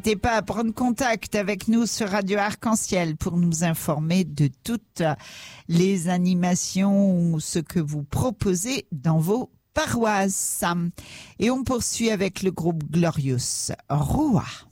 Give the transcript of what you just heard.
N'hésitez pas à prendre contact avec nous sur Radio Arc-en-Ciel pour nous informer de toutes les animations ou ce que vous proposez dans vos paroisses. Et on poursuit avec le groupe Glorious Roi.